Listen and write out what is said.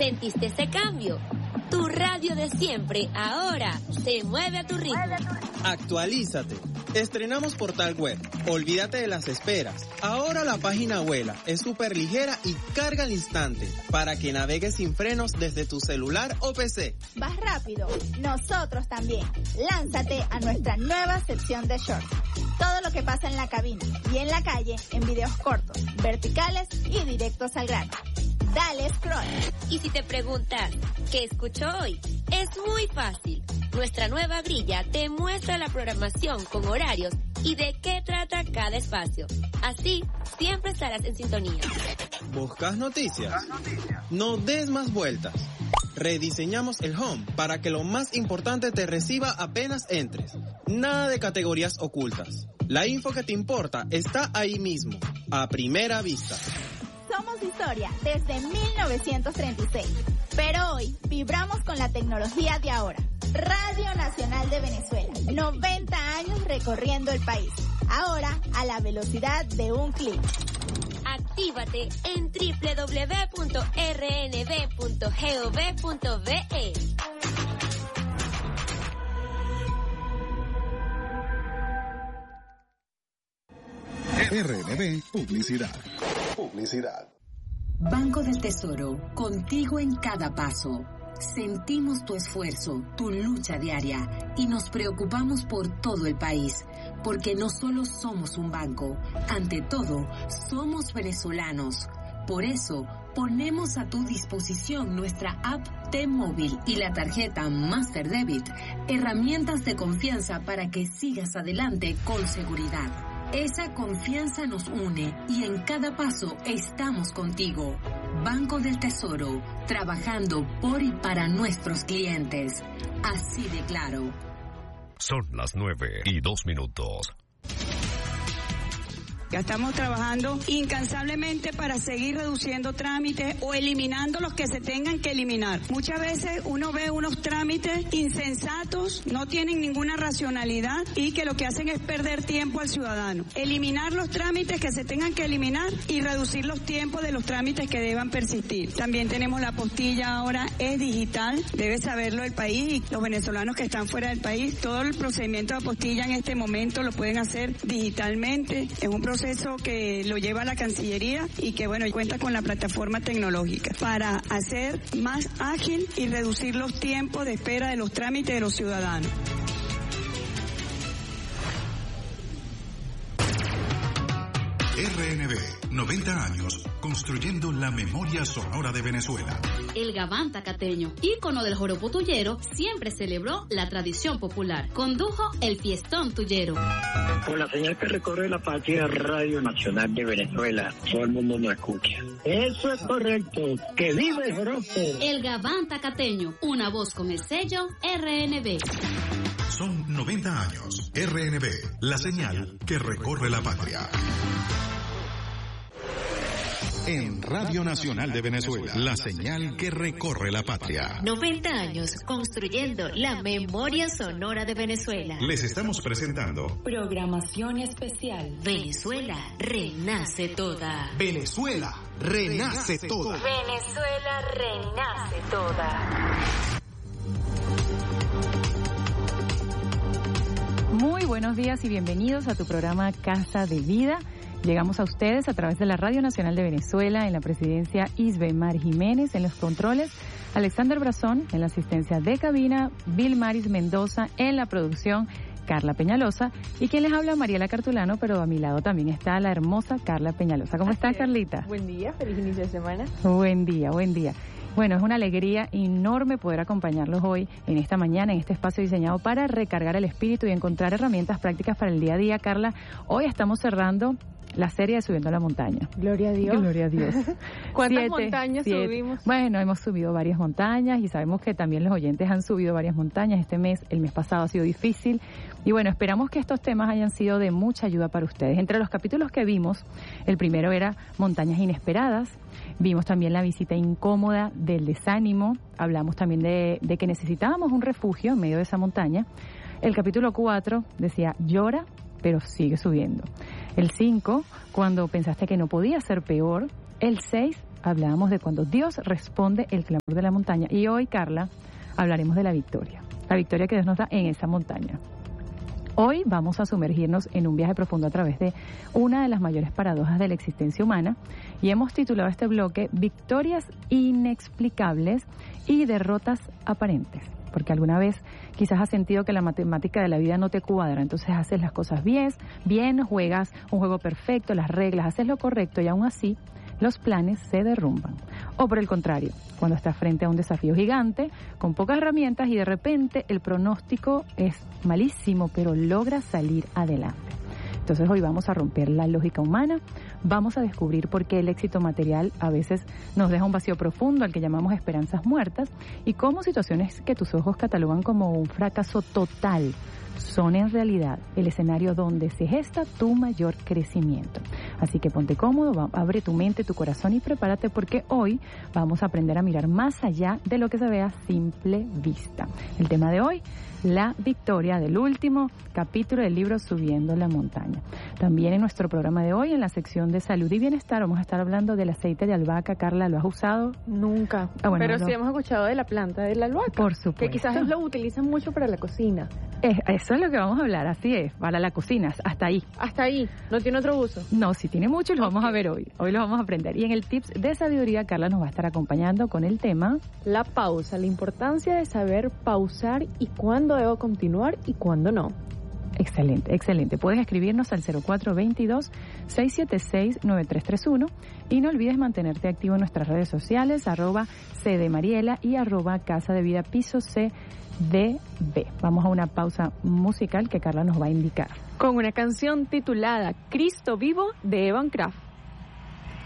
¿Sentiste ese cambio? Tu radio de siempre ahora se mueve a tu ritmo. Actualízate. Estrenamos portal web. Olvídate de las esperas. Ahora la página vuela, es súper ligera y carga al instante para que navegues sin frenos desde tu celular o PC. ¿Vas rápido? Nosotros también. Lánzate a nuestra nueva sección de shorts. Todo lo que pasa en la cabina y en la calle en videos cortos, verticales y directos al grano. Dale scroll. Y si te preguntas, ¿qué escucho hoy? Es muy fácil. Nuestra nueva grilla te muestra la programación con horarios y de qué trata cada espacio. Así, siempre estarás en sintonía. ¿Buscas noticias? No des más vueltas. Rediseñamos el home para que lo más importante te reciba apenas entres. Nada de categorías ocultas. La info que te importa está ahí mismo, a primera vista. Somos historia desde 1936, pero hoy vibramos con la tecnología de ahora. Radio Nacional de Venezuela, 90 años recorriendo el país, ahora a la velocidad de un clic. Actívate en www.rnb.gov.be. RNB Publicidad. Banco del Tesoro, contigo en cada paso. Sentimos tu esfuerzo, tu lucha diaria y nos preocupamos por todo el país, porque no solo somos un banco, ante todo, somos venezolanos. Por eso, ponemos a tu disposición nuestra app T-Móvil y la tarjeta Master Debit, herramientas de confianza para que sigas adelante con seguridad. Esa confianza nos une y en cada paso estamos contigo. Banco del Tesoro, trabajando por y para nuestros clientes. Así de claro. Son las 9:02. Ya estamos trabajando incansablemente para seguir reduciendo trámites o eliminando los que se tengan que eliminar. Muchas veces uno ve unos trámites insensatos, no tienen ninguna racionalidad y que lo que hacen es perder tiempo al ciudadano. Eliminar los trámites que se tengan que eliminar y reducir los tiempos de los trámites que deban persistir. También tenemos la apostilla ahora, es digital, debe saberlo el país y los venezolanos que están fuera del país. Todo el procedimiento de apostilla en este momento lo pueden hacer digitalmente. Es un proceso que lo lleva la Cancillería y que cuenta con la plataforma tecnológica para hacer más ágil y reducir los tiempos de espera de los trámites de los ciudadanos. RNB, 90 años, construyendo la memoria sonora de Venezuela. El Gabán Tacateño, ícono del joropo tuyero, siempre celebró la tradición popular. Condujo el fiestón tuyero. Con la señal que recorre la patria, Radio Nacional de Venezuela, todo el mundo nos escucha. Eso es correcto, que vive el joropo. El Gabán Tacateño, una voz con el sello RNB. Son 90 años. RNB, la señal que recorre la patria. En Radio Nacional de Venezuela, la señal que recorre la patria. 90 años construyendo la memoria sonora de Venezuela. Les estamos presentando programación especial. Venezuela renace toda. Venezuela renace toda. Venezuela renace toda. Muy buenos días y bienvenidos a tu programa Casa de Vida. Llegamos a ustedes a través de la Radio Nacional de Venezuela, en la presidencia Isbemar Jiménez, en los controles Alexander Brazón, en la asistencia de cabina Vilmaris Mendoza, en la producción Carla Peñalosa y quien les habla Mariela Cartulano, pero a mi lado también está la hermosa Carla Peñalosa. ¿Cómo estás, Carlita? Buen día, feliz inicio de semana. Buen día, buen día. Bueno, es una alegría enorme poder acompañarlos hoy en esta mañana, en este espacio diseñado para recargar el espíritu y encontrar herramientas prácticas para el día a día. Carla, hoy estamos cerrando la serie de Subiendo a la Montaña. Gloria a Dios. Gloria a Dios. ¿Cuántas montañas subimos? Bueno, hemos subido varias montañas y sabemos que también los oyentes han subido varias montañas. El mes pasado ha sido difícil. Y bueno, esperamos que estos temas hayan sido de mucha ayuda para ustedes. Entre los capítulos que vimos, el primero era Montañas Inesperadas. Vimos también la visita incómoda del desánimo. Hablamos también de que necesitábamos un refugio en medio de esa montaña. El capítulo 4 decía, llora, pero sigue subiendo. El 5, cuando pensaste que no podía ser peor. El 6, hablábamos de cuando Dios responde el clamor de la montaña. Y hoy, Carla, hablaremos de la victoria que Dios nos da en esa montaña. Hoy vamos a sumergirnos en un viaje profundo a través de una de las mayores paradojas de la existencia humana y hemos titulado este bloque Victorias inexplicables y derrotas aparentes. Porque alguna vez quizás has sentido que la matemática de la vida no te cuadra, entonces haces las cosas bien, juegas un juego perfecto, las reglas, haces lo correcto y aún así los planes se derrumban. O por el contrario, cuando estás frente a un desafío gigante, con pocas herramientas y de repente el pronóstico es malísimo, pero logras salir adelante. Entonces hoy vamos a romper la lógica humana, vamos a descubrir por qué el éxito material a veces nos deja un vacío profundo al que llamamos esperanzas muertas y cómo situaciones que tus ojos catalogan como un fracaso total son en realidad el escenario donde se gesta tu mayor crecimiento. Así que ponte cómodo, abre tu mente, tu corazón y prepárate porque hoy vamos a aprender a mirar más allá de lo que se ve a simple vista. El tema de hoy, la victoria del último capítulo del libro Subiendo la Montaña. También en nuestro programa de hoy, en la sección de salud y bienestar, vamos a estar hablando del aceite de albahaca. Carla, ¿lo has usado? Nunca. Pero sí hemos escuchado de la planta de la albahaca. Por supuesto. Que quizás lo utilizan mucho para la cocina. Eso es lo que vamos a hablar, así es, para la cocina, hasta ahí. Hasta ahí, ¿no tiene otro uso? No, sí tiene mucho y lo vamos a ver hoy. Hoy lo vamos a aprender. Y en el Tips de Sabiduría, Carla nos va a estar acompañando con el tema... La pausa, la importancia de saber pausar y cuándo debo continuar y cuándo no. Excelente, excelente. Puedes escribirnos al 0422-676-9331 y no olvides mantenerte activo en nuestras redes sociales, @cdmariela y @Casa de Vida Piso CDB. Vamos a una pausa musical que Carla nos va a indicar. Con una canción titulada Cristo Vivo de Evan Kraft.